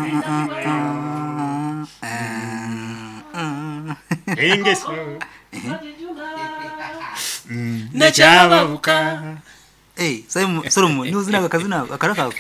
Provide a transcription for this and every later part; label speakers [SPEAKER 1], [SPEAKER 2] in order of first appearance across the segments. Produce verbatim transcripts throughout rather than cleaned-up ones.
[SPEAKER 1] Engeso Nachababuka.
[SPEAKER 2] Eh, sai Solomon, ni uzina akazina akaraka ako.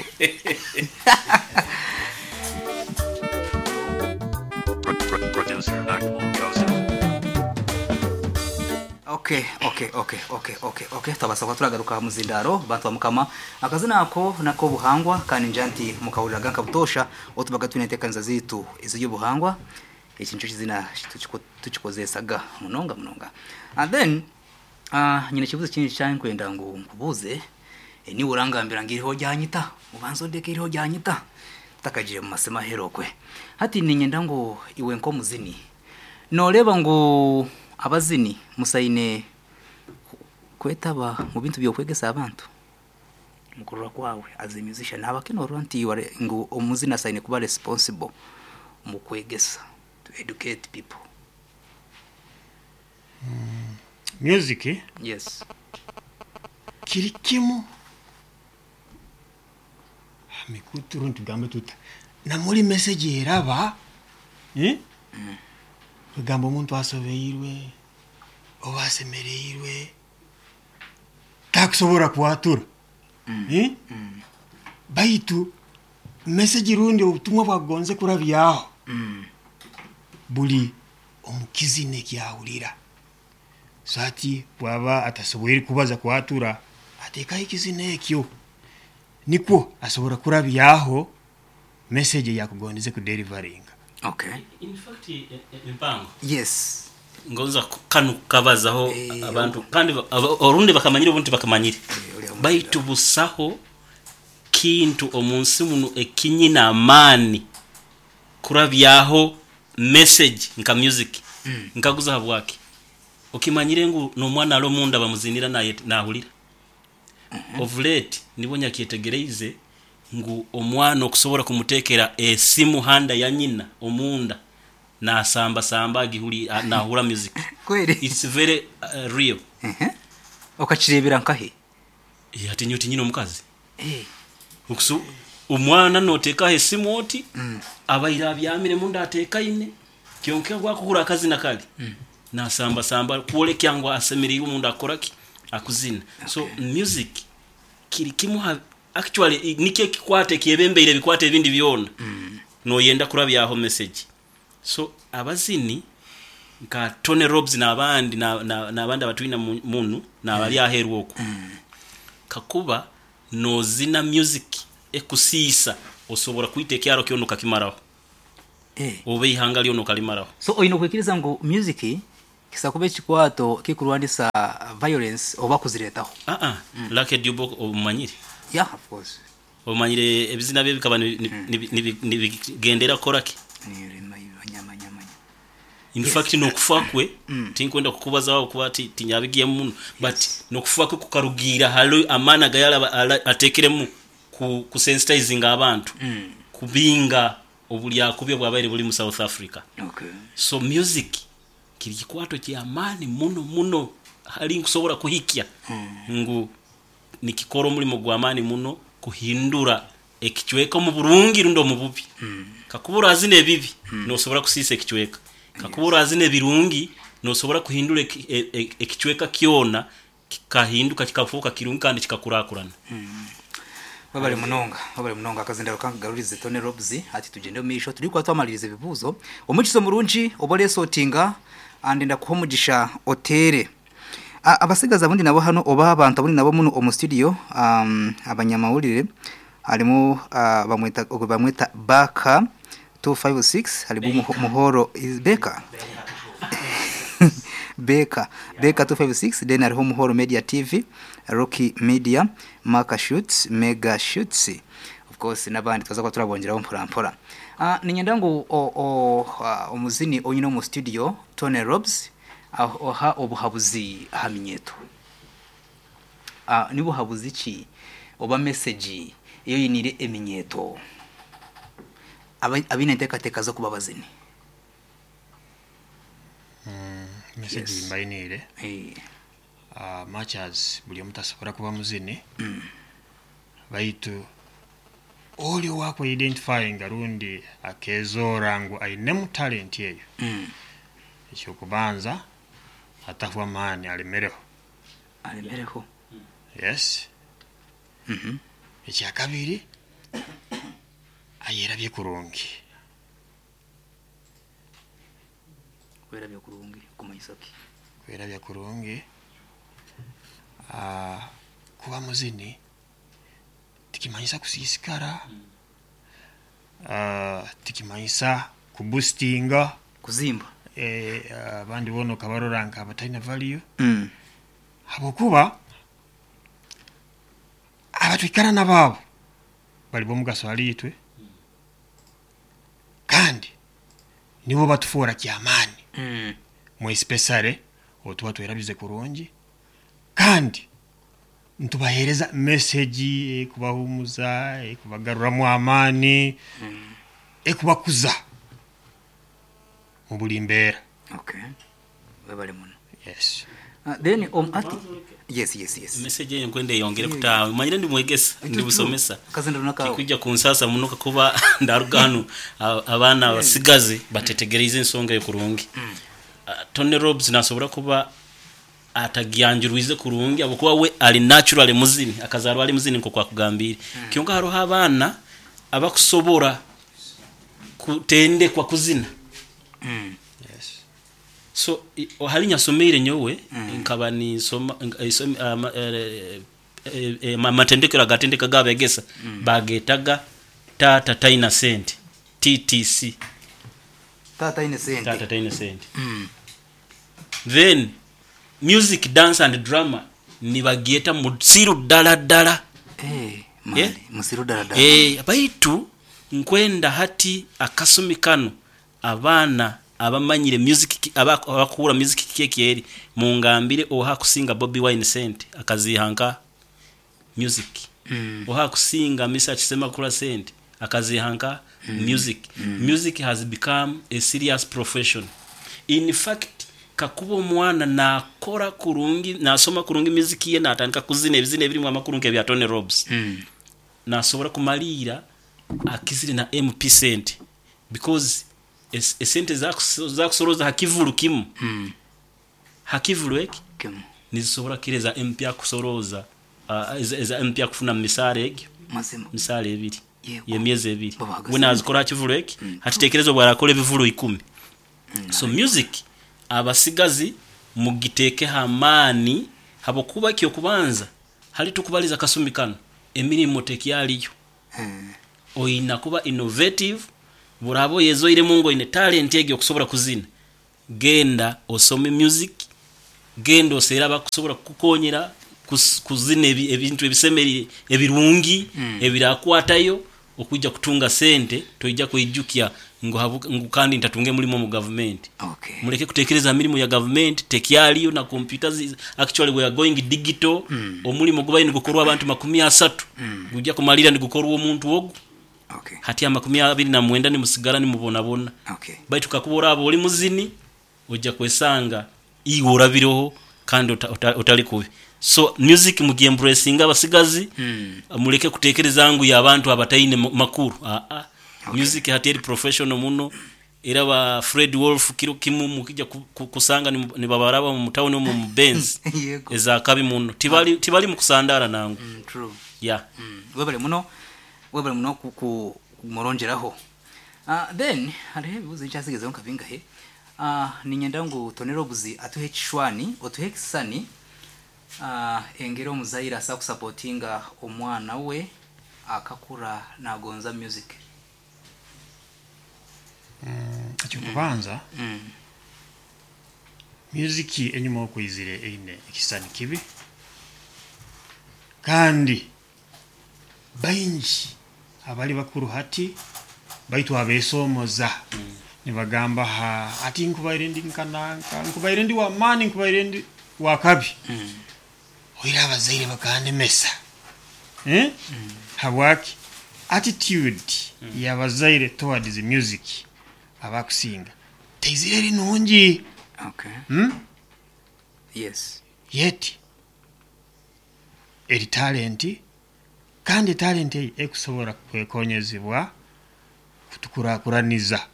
[SPEAKER 2] Okay, okay, okay, okay, okay, okay. Tabasaba turagaruka muzindaro bantu bamukama akazina ako nako buhangwa kandi njanti mukawuraga nkabutosha otubaga tunetekanza zitu izo y'ubuhangwa ikincho kizina tukikozesa munonga munonga. And then ah uh, nyine kibuze kinyi cyane kwenda ngo kubuze e, ni urangambira ngiriho ryanyita ubanzo ndeke iriho ryanyita takajije mu masema herokwe hati ninyenda ngo iwe nko muzini noreba ngo abazini musayine kwetaba mu bintu byo kwegesa abantu mukorora kwawe azimizisha nabakino ronti ware ngo umuzina sayine kuba responsible mu kwegesa to educate people.
[SPEAKER 1] Mm. Music eh?
[SPEAKER 2] Yes.
[SPEAKER 1] Kirikimu mikuturu ntugambe tuta na muri message eraba eh mm. Tugambo umuntu asobeirwe obasemereirwe takusobora kuatura mm. eh mm. Baitu message rundi ubutumwa bwagonze kurabyaho mm. Buli omukizine kyahurira sati bwaba atasobora kubaza kuatura ateka ikizine ekyo niko asobora kurabyaho message yakugondeze ku delivering.
[SPEAKER 2] Okay.
[SPEAKER 3] In fact impango.
[SPEAKER 2] Yes.
[SPEAKER 3] Ngoza kanu kabazaho e, abantu kandi orundi bakamanyira ubuntu bakamanyira. E, Baitu busaho kintu omunsi muno ekinyina amani kurabyaho message nka music mm. nkaguza habwaki. Okimanyire ngo no mwana alo munda bamuzinira na nahulira. Uh-huh. Of late nibonya kietegereize ngo omwana okusobora kumutekera esimu handa ya nyina omunda na samba samba agihuri na hura music.
[SPEAKER 2] Kweli
[SPEAKER 3] it's very uh, real.
[SPEAKER 2] Mhm. Okachirebera nkahe
[SPEAKER 3] yati nyoti nyino mukazi
[SPEAKER 2] eh
[SPEAKER 3] ukusu umwana noteka esimu oti mm. abayira byamire munda ateka ine kyonke gwako hura akazi nakali mm. na samba samba kuole kyangwa asemiri umuntu akoraki akuzina. Okay. So music kiri kimu actually nike kikwate kiyebembeire bikwate ibindi byona mm. no yenda kurabyaho message. So abazini nka Tony Robs na abandi na nabandi abatuina munu na bali aheru oku mm. kakuba no zina music ekusisa osobora kuitekero kyono kakimaraho eh obe ihangali ono kalimaraho.
[SPEAKER 2] So oyino kwekiriza ngo music kisakube chikwato kikurwandisa violence oba kuziretaho
[SPEAKER 3] ah ah mm. Like Dubo omanyire.
[SPEAKER 2] Yeah, of course.
[SPEAKER 3] Omanyire ebizina bye bikaba nibigendera koraki
[SPEAKER 2] ni nyama nyama.
[SPEAKER 3] In yes. Fact no kufakwe mm. tinkwenda kukubaza wao kubati tinyabigiye muno but yes. No kufakwe kukarugira halo amana gayala atekeremu ku, ku sensitizing abantu mm. kubinga obuli akubye bwabaire buli mu South Africa.
[SPEAKER 2] Okay.
[SPEAKER 3] So music kiri kikwato kya amani muno muno hali kusobora kuhikia mm. ngo nikikoro muri mu gwamani muno kuhindura ekichweka mu burungi rundo mu bubi mm. kakubura azine bibi mm. no sobora kusisa ekichweka kakubura yes. Azine birungi no sobora kuhindura ekichweka e, e, kiona kikahinduka kikafuka kirungi kandi kikakurakurana mm.
[SPEAKER 2] Babale munonga babale munonga akazindaro kangarurize Tony Robs ati tugende mu isho turi kwa twamalirize bibuzo omukiso murunji obole sotinga andenda kuhomugisha hotere abasigaza bundi nabo hano oba abantu bundi nabo muno omu studio um abanyamawulire harimo uh, bamwita bamwita Baka two five six halibu muhoro is Beka Beka Beka two five six then hariho muhoro Media T V Rocky Media Maka Shoots Mega Shoots of course nabandi twaza kwa turabongeraho mpora mpora ah ninyenda ngo o o uh, omuzini oyino mu studio Tony Robs oha obuhabuzi ahaminyeto ah nibo habuzi ki oba message iyo yinire eminyeto abineteka teka zo kubabazini
[SPEAKER 1] mm message yes. Mbayinire
[SPEAKER 2] eh
[SPEAKER 1] ah uh, matches buli omuntu asobora kuba muzini mm. Baitu oli wako identifying arundi akezora ngu ainemu talent yeyo
[SPEAKER 2] mm.
[SPEAKER 1] ekyokubanza atafwa maani alemereho
[SPEAKER 2] alemereho
[SPEAKER 1] yes
[SPEAKER 2] mhm
[SPEAKER 1] ekyakabiri ayerabye kurungi
[SPEAKER 2] werabye kurungi kumayisaki
[SPEAKER 1] werabye kurungi ah kuba muzini tikimanyisa kusisikara ah tikimanyisa kuboostinga
[SPEAKER 2] kuzimba
[SPEAKER 1] eh abandi bono kabaroranka abatayina value
[SPEAKER 2] mm.
[SPEAKER 1] habokuba abatwikara nababo bali bomugaso alitwe kandi nibo batufora kyamani
[SPEAKER 2] mm.
[SPEAKER 1] mu especially otuba twerabize kurungi kandi ntubahereza message ekubahumuza ekubagarura mu amani
[SPEAKER 2] mm.
[SPEAKER 1] ekubakuza mu bulimbera
[SPEAKER 2] okay webale muno
[SPEAKER 1] yes
[SPEAKER 2] uh, then om ati yes yes yes
[SPEAKER 3] message ye nkwende yongere kutawe manyire ndi mwegesa ndi busomesa
[SPEAKER 2] kazendo naka
[SPEAKER 3] kujja kunsasa munuka kuba ndaruganu abana basigaze batetegereze ensonga yo kurungi
[SPEAKER 2] mm.
[SPEAKER 3] uh, Tony Robs nasobora kuba atagyanjuruize kurungi abokuba we ali naturally muzini akazarwa ali muzini nko kwa kugambira mm. kionga haro abana abakusobora kutende kwa kuzina
[SPEAKER 2] mm.
[SPEAKER 1] yes
[SPEAKER 3] so ohali nyasomere nyowe
[SPEAKER 2] mm.
[SPEAKER 3] nkaba ni soma matendekero gatendeka gabegesa mm. bagetaga tata taina sente T T C
[SPEAKER 2] tata ine sente
[SPEAKER 3] tata taina sente
[SPEAKER 2] mm.
[SPEAKER 3] then music dance and drama ni bagieta musiru dala dala
[SPEAKER 2] eh mali yeah? musiru dala dala
[SPEAKER 3] eh baitu nkwenda hati akasumikano abana abamanyire music abakura music kekeri mungambire oha kusinga Bobby Wine Cent akazihanka music
[SPEAKER 2] mm.
[SPEAKER 3] oha kusinga Misa Chisema kula Cent akazihanka mm. music mm. music has become a serious profession. In fact kakubo mwana na kora kurungi na soma kurungi music ye natandika kuzina ebizine biri mu makurunke bya Tony Robs
[SPEAKER 2] mm.
[SPEAKER 3] na sobora kumalira akizire na M P Cent because es esente za kusoroza hakivuru kimu
[SPEAKER 2] mm.
[SPEAKER 3] hakivuru eki
[SPEAKER 2] kimu
[SPEAKER 3] nizisobora kireza M P kusoroza uh, eza M P kufuna misare eki
[SPEAKER 2] masemo
[SPEAKER 3] misare ebiri
[SPEAKER 2] yeah,
[SPEAKER 3] ye miezi ebiri
[SPEAKER 2] wena
[SPEAKER 3] azikora hakivuru eki mm. hatitekerezo bwara kole bivuru ikumi mm. so music abasigazi mugiteke hamani habo kuba kyo kubanza hali tukubaliza kasumikano emirimo tekyaliyo
[SPEAKER 2] mm.
[SPEAKER 3] oina kuba innovative burabo yezoire mungo ine talent yege okusobora kuzina genda osome music genda osera bakusobora kukonyera kuzina ebintu ebisemeri ebirungi
[SPEAKER 2] mm.
[SPEAKER 3] ebirakwatayo okujja kutunga sente toijja kuijukya ngo habuka ngo kandi ntatunge mulimo mu government
[SPEAKER 2] okay
[SPEAKER 3] muleke kutekereza milimo ya government tekyaliyo na computers actually we are going digital mm. omulimo gubaye nigukorwa abantu makumi asatu mm. gujja kumalira nigukorwa omuntu wogu
[SPEAKER 2] okay
[SPEAKER 3] hati ya makumi abiri na mwenda ni musigara ni mubona bona
[SPEAKER 2] okay
[SPEAKER 3] baitu kakubora abo oli muzini ojja kwesanga iwo orabiroho kandi otali kubi so music mugi embracing abasigazi
[SPEAKER 2] mm.
[SPEAKER 3] muleke kutekereza ngo ya abantu abatayine makuru a a okay. music hati eri professional muno era ba Fred Wolf kiro kimu mukija kusanga ni, ni babaraba mu town mu Benz eza kabi muno tibali ah. tibali mukusandara nangu
[SPEAKER 2] mm, true
[SPEAKER 3] yeah
[SPEAKER 2] mm. webale muno webale muno ku morongeraho ah uh, then hali bibuze nchasigeze onka bingahe ah uh, ninyenda ngo Tony Robs atuhe kishwani otuhe kisani ah uh, engero muzaira sa kusupportinga omwana we akakura nagonza music
[SPEAKER 1] mm achukubanza
[SPEAKER 2] mm.
[SPEAKER 1] music enyuma okuyizire ine ekisani kibi kandi bayinji abali bakuru hati baitu abesomoza mm. nibagamba ha ati nkubaire ndi nkananka nkubaire ndi wa mani nkubaire ndi wa kabi mm. oira abazaire bakande mesa eh mm. habwaki attitude mm. ya bazaire towards the music abakusinga teizire rinonji
[SPEAKER 2] okay
[SPEAKER 1] hmm?
[SPEAKER 2] yes
[SPEAKER 1] yet eri talent kandi talent eyo ekusobola kwekonyezebwa kutukurakuraniza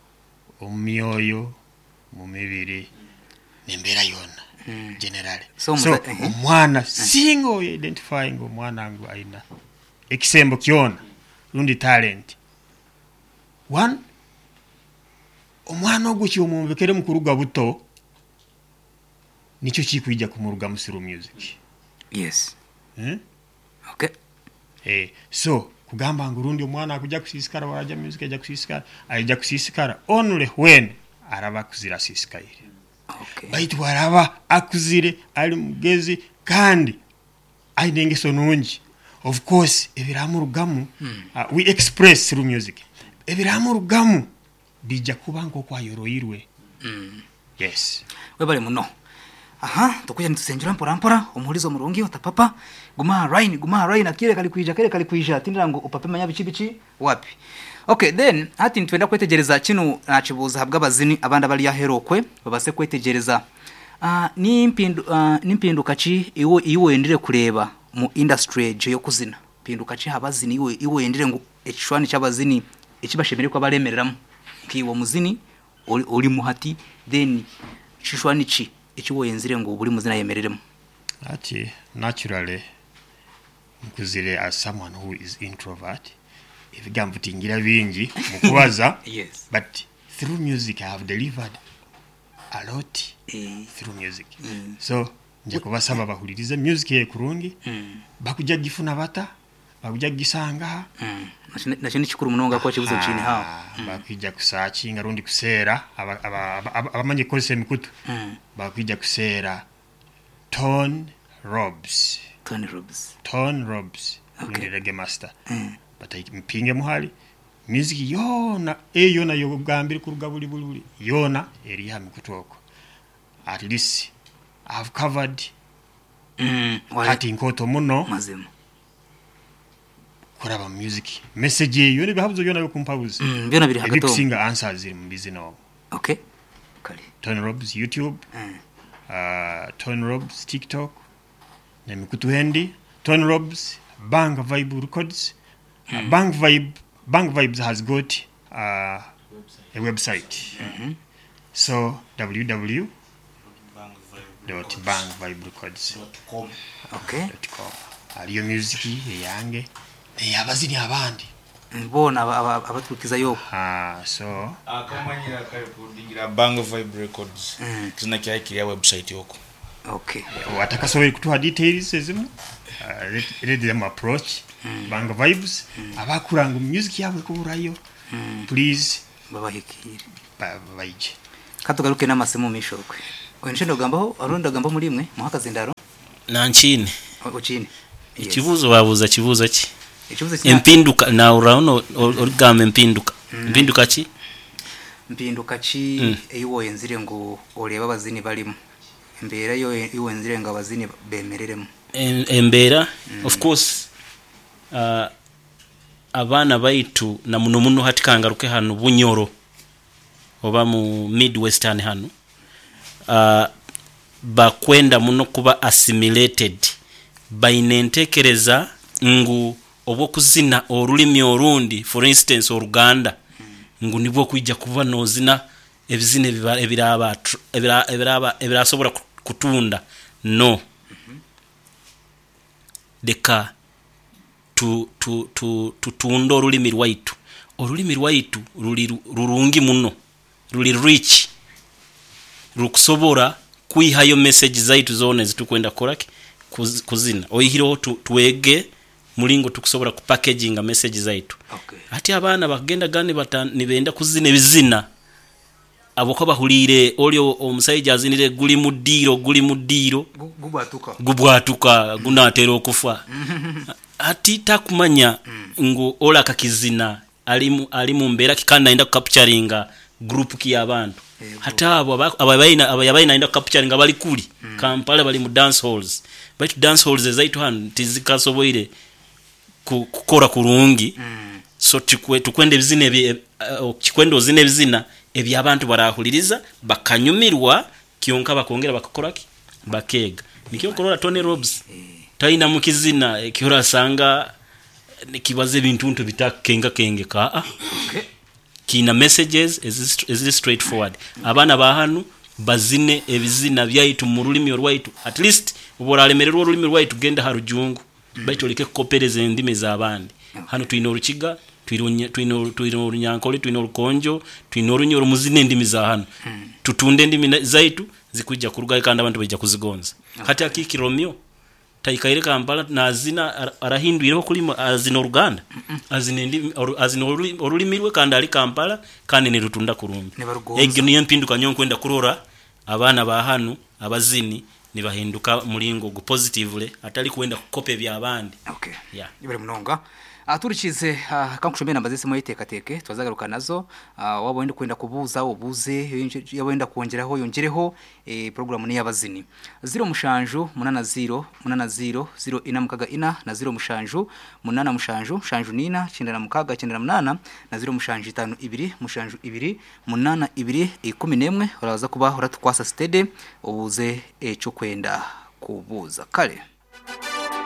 [SPEAKER 1] omyoyo mu mibiri n'embeera yonna generally.
[SPEAKER 2] So,
[SPEAKER 1] So
[SPEAKER 2] muza- eh.
[SPEAKER 1] omwana singa oyo identifying omwana ngo ayina ekisembo kyona lundi talent one omwana ogwo kyomwomvekere mu kuruga buto nicyo kikwijja kumuruga musiru music.
[SPEAKER 2] Yes.
[SPEAKER 1] Eh?
[SPEAKER 2] Okay.
[SPEAKER 1] Eh, so kugamba ngo rundi omwana akujja kusisikara waraja music ajja kusisikara ajja kusisikara only when araba kuzira sisikaire.
[SPEAKER 2] Okay.
[SPEAKER 1] Baitu waraba akuzire ali mugezi kandi aine engeso nungi. Of course ebiramurugamu hmm. uh, we express through music. Ebiramurugamu bijja kuba nko kwayoroirwe.
[SPEAKER 2] Mm.
[SPEAKER 1] Yes.
[SPEAKER 2] Webale muno. Aha, tukuja nitusenjura mpora mpora omuhulizo murungi otapapa guma rain guma rain akire kali kuija kale kali kuija tindira ngo upape manya bici bici wapi. Okay, then hati nitwenda kwetegereza kinu nakibuza habwa bazini abanda bali yaherokwe babase kwetegereza ah ni mpindu uh, ni mpinduka ki iwo iwo endire kureba mu industry je yo kuzina mpinduka ki habazini iwo iwo endire ngo ekishwani cyabazini ekibashemere kwa balemereramu kiwo muzini oli, oli muhati then kishwani ki ekiwo yenzire ngo buri muzina yemereremu.
[SPEAKER 1] Ati naturally mkuzire as someone who is introvert ebigambo tingira bingi mukubaza.
[SPEAKER 2] Yes.
[SPEAKER 1] But through music I have delivered a lot
[SPEAKER 2] Eh.
[SPEAKER 1] through music.
[SPEAKER 2] Mm.
[SPEAKER 1] So nje kubasaba bahulirize music ye kurungi
[SPEAKER 2] Mm.
[SPEAKER 1] bakujja gifuna bata bakujja gisanga
[SPEAKER 2] Mm. Nakini kikuru munonga kwa kibuzo chini hao.
[SPEAKER 1] Mm. Bakujja kusaachinga rundi kuseera abamanye kose mikutu.
[SPEAKER 2] Mm.
[SPEAKER 1] Bakujja kuseera Tone Robs.
[SPEAKER 2] Tony Robs.
[SPEAKER 1] Tone Robs.
[SPEAKER 2] Okay.
[SPEAKER 1] Rundi reggae master.
[SPEAKER 2] Mm.
[SPEAKER 1] Bata mpinge muhali music yona eyo na yo gambiri kuruga buli buli yona eri ha mikutoko. At least I've covered
[SPEAKER 2] Mm.
[SPEAKER 1] hati nkoto muno
[SPEAKER 2] mazima.
[SPEAKER 1] kuraba music message eyo ne bihabuzo yona yo kumpabuzi.
[SPEAKER 2] Mm, byona biri hagato.
[SPEAKER 1] Singa answers in bizino.
[SPEAKER 2] Okay. Kali.
[SPEAKER 1] Tone Robs YouTube,
[SPEAKER 2] Mm.
[SPEAKER 1] uh, Tone Robs TikTok, na mikutu hendi, Tone Robs Bang Vibe Records. Uh, Bang Vibe Bang Vibes has got uh, a website.
[SPEAKER 2] Mhm.
[SPEAKER 1] So w w w dot bang vibe records
[SPEAKER 2] Okay.
[SPEAKER 1] dot com. Aliyo music yange eyabazini abandi.
[SPEAKER 2] Mbona abatukiza yo.
[SPEAKER 1] Ah, so
[SPEAKER 4] akamanyira kale kudingira Bang Vibe Records.
[SPEAKER 2] Mm.
[SPEAKER 4] Zina kya website yoko.
[SPEAKER 2] Okay.
[SPEAKER 1] watakasoboye kutuha details ezimu. Uh, let, let them approach mm. Bang Vibes mm. abakuranga music yawe kuburayo. Mm. Please
[SPEAKER 2] Baba hikiri.
[SPEAKER 1] baije.
[SPEAKER 2] Katugaruke n'amasemo mishokwe. Wenshendo gambaho aronda gamba muri imwe muhaka zindaro.
[SPEAKER 3] Nankine.
[SPEAKER 2] Ochini.
[SPEAKER 3] Ikibuzo babuza kibuzo ki?
[SPEAKER 2] Ikibuzo kya
[SPEAKER 3] Empinduka na uraono origame empinduka. Empinduka ki?
[SPEAKER 2] mpinduka ki mm. eyo yenzire ngo oleba bazini balimu. Mbera yo yo yenzire ngo abazini bemereremu.
[SPEAKER 3] Embera mm. of course uh, abana baitu na muno muno hatikangaruke hano bunyoro oba mu midwestern hano uh, bakwenda muno kuba assimilated bainentekereza ngu obwo kuzina olulimi orundi for instance Oluganda mm. ngu nibwo kujja kuba nozina ebizine ebiraba ebiraba ebirasobora kutunda no mm-hmm. deka tu tu tu tutunda olulimi lwaitu olulimi lwaitu luli rurungi muno luli rich rukusobora kuihayo message zaitu zone zitukwenda koraki kuz, kuzina oyihiro tu, tuwege mulingo tukusobora ku packaging message zaitu.
[SPEAKER 2] Okay.
[SPEAKER 3] Ati abana bagenda gani batani nibenda kuzina bizina aboko bahulire olyo omusayija azinire guli mudiro guli mudiro
[SPEAKER 2] gubwatuka
[SPEAKER 3] gubwatuka gunatera okufa. Ati takumanya ngo ola kakizina alimu alimu mbera kikanda inda capturinga group ki abantu. Hata abo ababayina ababayina inda capturinga bali kuli mm. Kampala bali mu dance halls but dance halls zaitu han tizikasoboire kukora kurungi mm. So tukwe tukwende bizine ebi uh, kikwendo zine bizina ebi abantu barahuliriza bakanyumirwa kionka bakongera bakakoraki bakega nikyo korora Tony Robs taina mukizina ekihora sanga nikibaze bintu ntu bitakenga kenge ka ah
[SPEAKER 2] okay
[SPEAKER 3] kina messages is is straightforward abana ba hanu bazine ebizina byaitu mu rulimi rwaitu at least uboralemererwa rulimi rwaitu genda harujungu baitoleke kopereze ndimi za abandi hano twino rukiga twirunya twino twino runyankole twino rukonjo twino runyoro muzine ndimi za hano tutunde ndimi zaitu zikujja kuruga kandi abantu bajja kuzigonza hata akiki Romeo taikaire Kampala nazina arahinduireho kuri azino Uganda azine ndimi azino orulimi kandi ali Kampala kandi ne rutunda kurumbi ege niyo mpinduka nyonko kwenda kurora abana ba hanu abazini nibahinduka mulingo go positively atali kuenda kukope bya abandi
[SPEAKER 2] okay
[SPEAKER 3] yeah
[SPEAKER 2] ibere munonga aturikize uh, kankushombe namba zese moyiteka teke twazagaruka nazo uh, wabo wenda kwenda kubuza ubuze yabenda kuongeraho yongereho e program ni yabazini zero mushanju munana zero munana zero zero ina mukaga ina na zero mushanju munana mushanju shanju nina chindana mukaga chindana munana na zero mushanju itanu ibiri mushanju ibiri munana ibiri ikumi nemwe uraza kuba uratukwasa stede ubuze eco kwenda kubuza kale